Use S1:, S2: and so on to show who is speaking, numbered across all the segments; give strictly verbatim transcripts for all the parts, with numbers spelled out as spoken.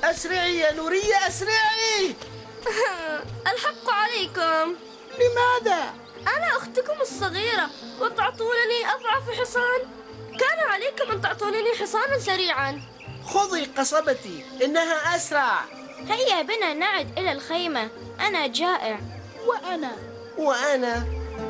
S1: أسرعي يا نورية، أسرعي.
S2: الحق عليكم.
S1: لماذا؟
S2: أنا أختكم الصغيرة وتعطونني أضعف حصان. كان عليكم أن تعطونني حصانا سريعا.
S1: خذي قصبتي، إنها أسرع.
S2: هيا بنا نعد إلى الخيمة، أنا جائع.
S1: وأنا وأنا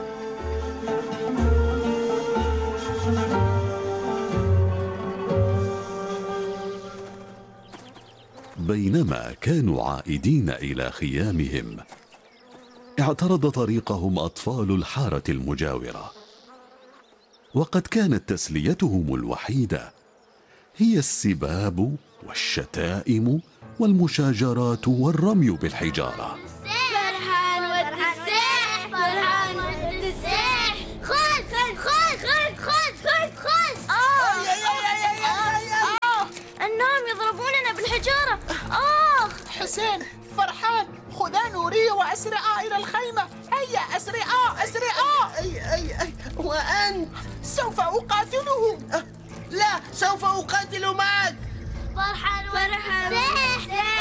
S3: بينما كانوا عائدين إلى خيامهم، اعترض طريقهم أطفال الحارة المجاورة، وقد كانت تسليتهم الوحيدة هي السباب والشتائم والمشاجرات والرمي بالحجارة.
S2: فرحان والتساح، فرحان والتساح. خذ خذ خذ خذ خذ خذ خذ. النعم يضربوننا بالحجارة. آخ.
S1: حسين، فرحان، خذا نورية وأسرعا إلى الخيمة. هيا أسرعا أسرعا. أي أي أي وأنت؟ سوف أقاتلهم. لا، سوف أقاتل معك.
S2: فرحان والتساح.